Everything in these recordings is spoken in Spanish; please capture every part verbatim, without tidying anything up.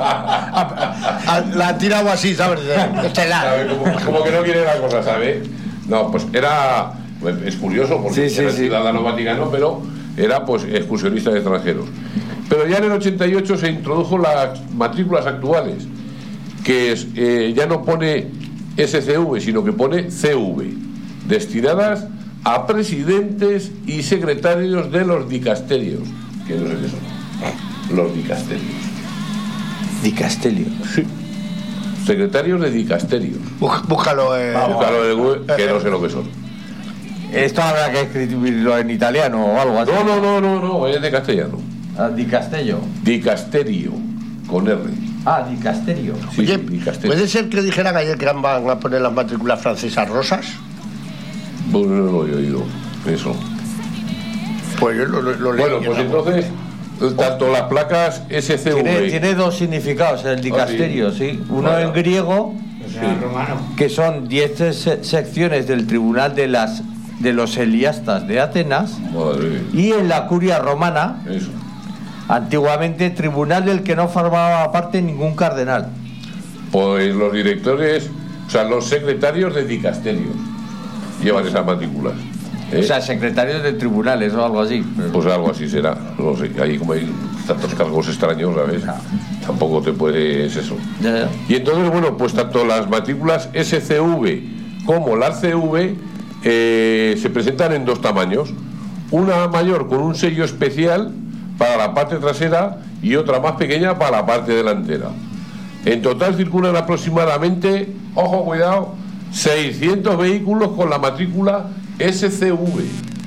La han tirado así, ¿sabes? Estelar. Como, como que no quiere la cosa, ¿sabes? No, pues era... Es curioso porque sí, sí, era sí. ciudadano vaticano, pero era pues excursionista de extranjeros. Pero ya en el ochenta y ocho se introdujo las matrículas actuales, que es, eh, ya no pone S C V, sino que pone C V, destinadas a presidentes y secretarios de los dicasterios, que no sé qué son. Los dicasterios. Dicasterio. Sí. Secretarios de dicasterios. Búscalo, eh. Búscalo en Google, que no sé lo que son. Esto habrá que escribirlo en italiano o algo así. No, no, no, no, no, es de castellano. Ah, Dicastello. Dicasterio, con R. Ah, Dicasterio. Sí, Oye, sí, dicasterio. ¿puede ser que dijeran ayer que van a poner las matrículas francesas rosas? Bueno, no lo he oído, eso. Pues yo lo, lo, lo leí. Bueno, pues entonces, tanto las placas S C V... Tiene, tiene dos significados el dicasterio, ¿Ah, sí? sí? Uno Vaya. en griego, O sea, romano. que son diez se- secciones del tribunal de las de los Heliastas de Atenas, Madre, y en la curia romana, eso. antiguamente tribunal del que no formaba parte ningún cardenal. Pues los directores, o sea, los secretarios de dicasterios llevan esas matrículas. ¿eh? O sea, secretarios de tribunales o algo así. Pero- Pues algo así será, no sé, ahí como hay tantos cargos extraños, ¿sabes? Tampoco te puedes eso. Ya, ya. Y entonces, bueno, pues tanto las matrículas S C V como las C V eh, se presentan en dos tamaños. Una mayor con un sello especial para la parte trasera y otra más pequeña para la parte delantera. En total circulan aproximadamente, ojo, cuidado, seiscientos vehículos con la matrícula S C V.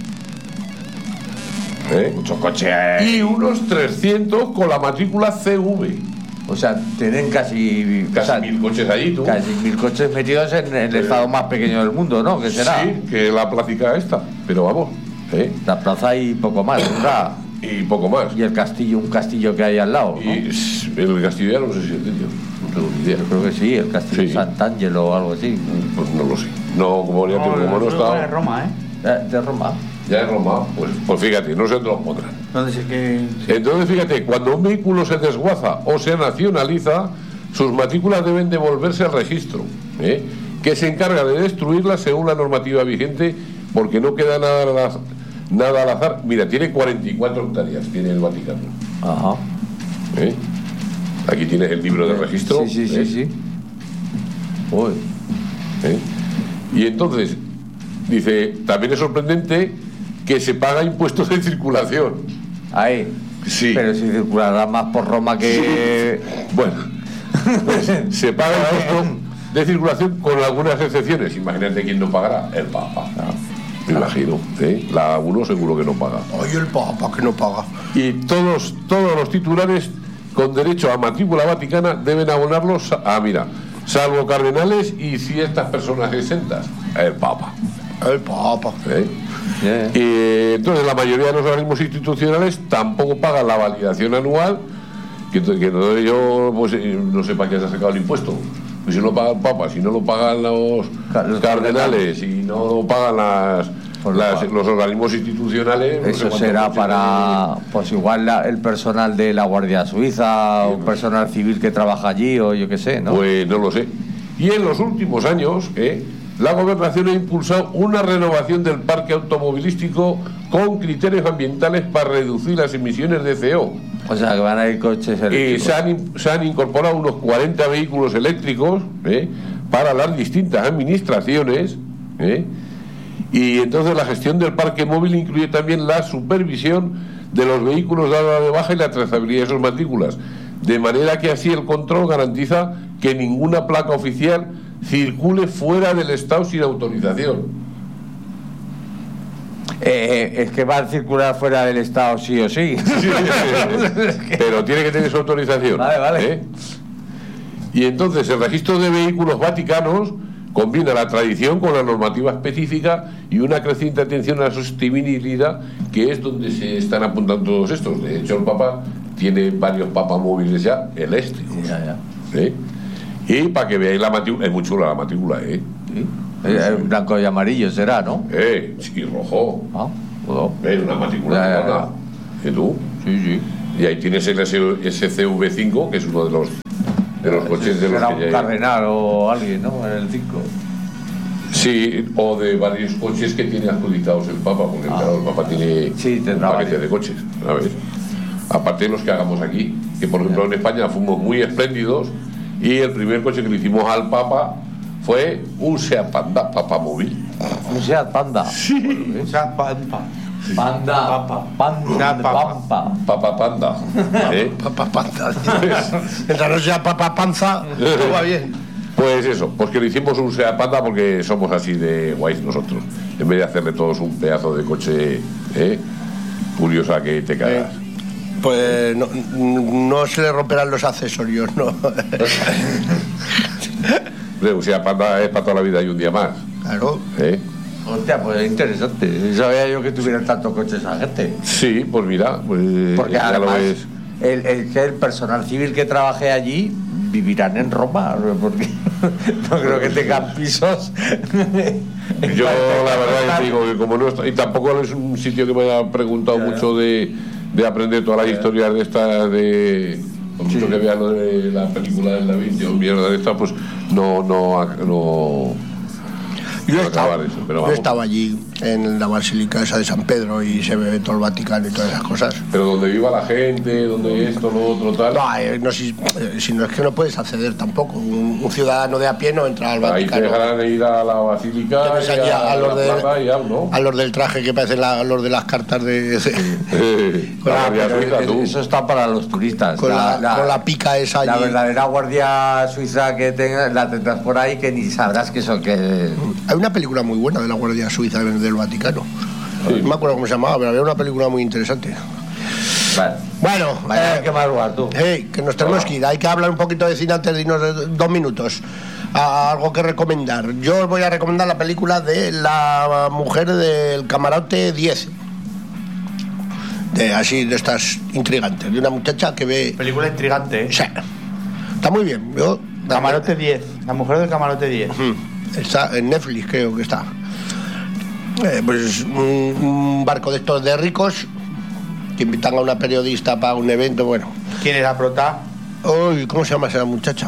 ¿Eh? Mucho coche. Y unos trescientos con la matrícula C V. O sea, tienen casi, Casi o sea, mil coches allí, tú. casi mil coches metidos en, en el estado más pequeño del mundo, ¿no? Que será Sí, que la plática esta, pero vamos, ¿eh? la plaza y poco más, ¿verdad? Y poco más. Y el castillo, un castillo que hay al lado, ¿no? Y el Castilla no sé si es de ellos, no tengo ni idea. Yo creo que sí, el castillo Sí. de Sant'Angelo o algo así. Pues no lo sé. No, como ya tengo, como no he de estado, Roma, ¿eh? Eh, De Roma. ya es Roma, pues, pues fíjate, no sé dónde los pondrán. ¿Dónde sé que...? Entonces, fíjate, cuando un vehículo se desguaza o se nacionaliza, sus matrículas deben devolverse al registro, ¿eh? que se encarga de destruirlas según la normativa vigente, porque no queda nada al azar. Nada al azar. Mira, tiene cuarenta y cuatro hectáreas, tiene el Vaticano. Ajá. ¿eh? Aquí tienes el libro de registro. Sí, sí, sí, ¿eh? sí. Uy. ¿eh? Y entonces, dice, también es sorprendente que se paga impuestos de circulación. Ahí. Sí. Pero si circulará más por Roma que... Bueno, pues se paga impuesto de circulación con algunas excepciones. Imagínate quién no pagará. El Papa. Me imagino. ¿eh? La uno seguro que no paga. Oye, el Papa que no paga. Y todos, todos los titulares con derecho a matrícula vaticana deben abonarlos a, mira, salvo cardenales y ciertas personas exentas. El Papa. El Papa. ¿eh? Yeah. Y entonces la mayoría de los organismos institucionales tampoco pagan la validación anual, que, que no, yo pues, eh, no sé para qué se ha sacado el impuesto. Pues si no lo paga el Papa, si no lo pagan los, Los cardenales, si no lo pagan las, Pues las- lo los organismos institucionales, no sé Eso cuánto será coche para, pues igual la- el personal de la Guardia Suiza o personal civil que trabaja allí o yo qué sé, ¿no? Pues no lo sé. Y en los últimos años, ¿eh? la Gobernación ha impulsado una renovación del parque automovilístico con criterios ambientales para reducir las emisiones de C O. O sea, que van a ir coches Y eléctricos. se han, in- se han incorporado unos cuarenta vehículos eléctricos ¿eh? para las distintas administraciones. ¿eh? Y entonces la gestión del parque móvil incluye también la supervisión de los vehículos dados de baja y la trazabilidad de sus matrículas. De manera que así el control garantiza que ninguna placa oficial circule fuera del Estado sin autorización. Eh, es que va a circular fuera del Estado sí o sí. Pero tiene que tener su autorización. Vale, vale. ¿eh? Y entonces el registro de vehículos vaticanos combina la tradición con la normativa específica y una creciente atención a la sostenibilidad, que es donde se están apuntando todos estos. De hecho, el Papa tiene varios papamóviles ya eléctricos. Ya, ya. ¿eh? Y para que veáis la matrícula, es muy chula la matrícula, ¿eh? Sí. Eh, blanco y amarillo será, ¿no? Eh, sí, rojo. Ah, bueno. ¿Eh? Una matrícula Ya, ya, redonda. ¿Y tú? Sí, sí. Y ahí tienes el S C V cinco, que es uno de los de los coches de los Era que un ya hay. cardenal o alguien, ¿no? En el cinco. Sí, o de varios coches que tiene adjudicados el Papa, porque Ah. claro, el Papa tiene Sí, un tendrá paquete varios. de coches, ¿sabes? Aparte de los que hagamos aquí, que por ejemplo en España fuimos muy espléndidos y el primer coche que le hicimos al Papa fue un Seat Panda, Papa Móvil. Un Seat Panda. O sea, pa- pa- Panda. Papa. Panda. Seat Papa. Pampa. Papa Panda. ¿eh? Papa panza. Mientras no sea papa panza, todo va bien. Pues eso, pues que le hicimos un Seat Panda porque somos así de guays nosotros. En vez de hacerle todos un pedazo de coche, ¿eh? Curiosa que te cagas. Pues no, no se le romperán los accesorios, ¿no? Un Seat Panda es para toda la vida y un día más. Claro. ¿eh? Hostia, pues interesante. No sabía yo que tuvieran tantos coches esa gente. Sí, pues mira, pues Porque ya además, lo ves. el, el, que el personal civil que trabaje allí vivirán en Roma, porque no creo que tengan pisos. Yo la verdad que digo que como no está, y tampoco es un sitio que me haya preguntado mucho de, de aprender todas las historias de estas de por mucho que vean lo de la película del David o mierda de esta, pues no no no Yo he, no estado, acabar eso, pero yo he vamos. estado allí en la basílica esa de San Pedro y se ve todo el Vaticano y todas esas cosas. Pero donde viva la gente, donde esto, lo otro, tal. No, eh, no si, eh, si no es que no puedes acceder tampoco. Un, un ciudadano de a pie no entra al Ahí te Vaticano. dejarán ir a la basílica Tienes y allí a, a, los la de, plaza y ya, ¿no? a los del traje que parecen la- los de las cartas de, de- Eh, la Ah, Guardia pero Suiza, tú. eso está para los turistas. con, la, con la pica esa allí. La verdadera guardia suiza que tengas, la tendrás por ahí que ni sabrás que eso que. Hay una película muy buena de la Guardia Suiza del Vaticano. Sí. No me acuerdo cómo se llamaba, pero había una película muy interesante. Vale. Bueno, Vaya eh, que madrugar tú. hey, que nos tenemos que ir. Hay que hablar un poquito de cine antes de irnos de- dos minutos. A- algo que recomendar. Yo os voy a recomendar la película de la mujer del camarote diez. De, así, de estas intrigantes. De una muchacha que ve... Película intrigante, ¿eh? O sea, está muy bien. Yo, Camarote diez. La mujer del camarote diez. Mm, Está en Netflix, creo que está. Eh, pues un, un barco de estos de ricos que invitan a una periodista para un evento, bueno. ¿Quién es la prota? Uy, ¿cómo se llama esa muchacha?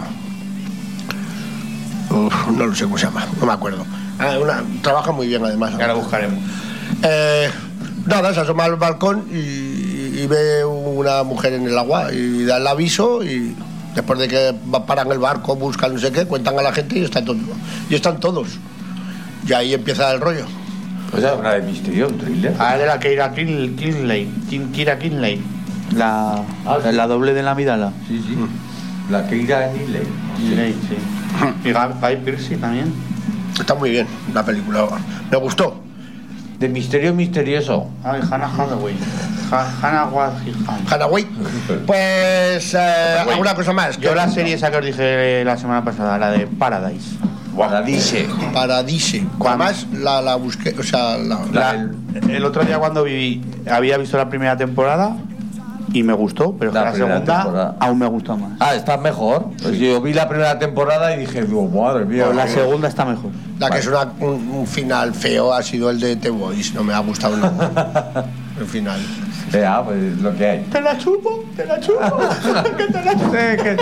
Uf, no lo sé cómo se llama, no me acuerdo. Ah, una, trabaja muy bien además. Ya la buscaremos. Eh, nada, se asoma al balcón y, y ve una mujer en el agua y da el aviso y después de que va- paran el barco, buscan no sé qué, cuentan a la gente y está todo, y están todos. Y ahí empieza el rollo. O sea, una de misterio, un thriller. Ah, es de la Keira Kin- Kinley. Kin- Kira Kinley. La, Ah, sí. la doble de la Amidala. Sí, sí. La que irá en Ile. Kinley, sí. Y Guy Guy Pearce también. Está muy bien la película, me gustó. De misterio misterioso. Ah, y Hannah Hathaway. Ha- Hannah Waddingham. Hanaway. Pues eh, alguna cosa más. Yo la serie esa que os dije la semana pasada, la de Paradise. Paradise. Paradise. Además la, la busqué, o sea, la, La- La- el otro día cuando viví, había visto la primera temporada y me gustó, pero La la, primera segunda temporada. aún me gustó más. Ah, está mejor. Pues yo vi la primera temporada y dije, digo, madre mía. Pero la qué- segunda está mejor. la que es una- un, un final feo ha sido el de The Voice. No me ha gustado nada. El final. Ya, pues lo que hay. Te la chupo, te la chupo. que te la chupo. Eh, que-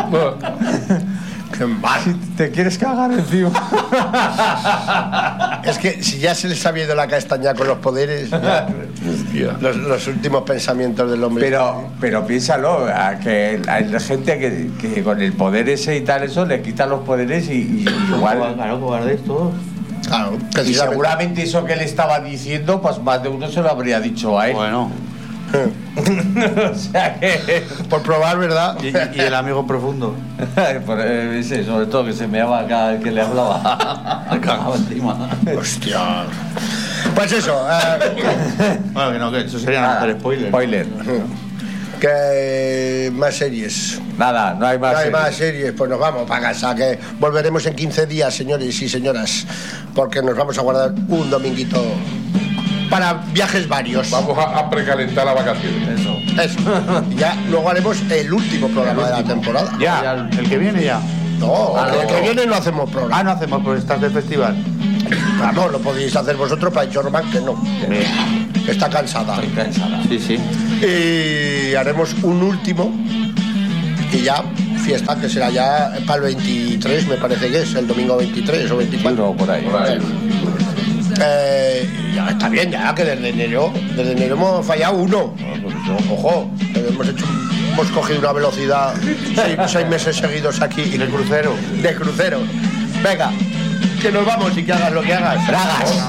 Qué mal. ¿Te quieres cagar encima? Es que si ya se les ha ido la castaña con los poderes, ya, Hostia. los, los últimos pensamientos del hombre. Pero, pero piénsalo, a que hay gente que, que con el poder ese y tal, eso le quitan los poderes y, y igual. Claro, cobardes todos. Claro, Y precisamente. seguramente eso que le estaba diciendo, pues más de uno se lo habría dicho a él. Bueno. O sea que. Por probar, ¿verdad? Y, y el amigo profundo. Por, eh, ese, sobre todo que se me daba cada vez que le hablaba. Cagaba encima. Hostia. Pues eso. eh, Bueno, que no, que eso sería no Nada, hacer spoiler. Spoiler. que más series. Nada, no hay más. No hay series. más series, pues nos vamos para casa, que volveremos en quince días, señores y señoras, porque nos vamos a guardar un dominguito para viajes varios. Vamos a, a precalentar las vacaciones. Eso. Eso. Y ya luego haremos el último programa de la temporada. Ya, el que viene ya. No, Ah, el no. que viene no hacemos programa. Ah, no hacemos por estar de festival. Claro, lo podéis hacer vosotros, para dicho Román que no. Que está cansada. Estoy cansada. Sí, sí. Y haremos un último y ya fiesta que será ya para el veintitrés, me parece que es, el domingo veintitrés o veinticuatro. No, por ahí. Por ahí. Eh, ya está bien, ya que desde enero, desde enero hemos fallado uno. Ojo, hemos hecho, hemos cogido una velocidad seis, seis meses seguidos aquí. De crucero. De crucero. Venga, que nos vamos y que hagas lo que hagas. Bragas.